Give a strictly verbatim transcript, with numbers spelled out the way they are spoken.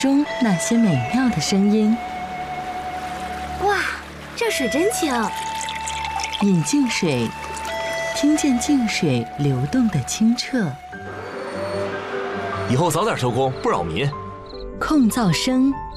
中那些美妙的声音。 哇，这水真清！ 饮净水，听见净水流动的清澈。 以后早点收工，不扰民。 控噪声，